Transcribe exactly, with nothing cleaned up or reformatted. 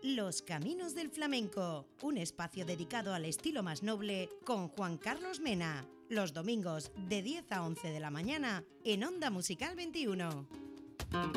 Los Caminos del Flamenco, un espacio dedicado al estilo más noble con Juan Carlos Mena, los domingos de diez a once de la mañana en Onda Musical veintiuno.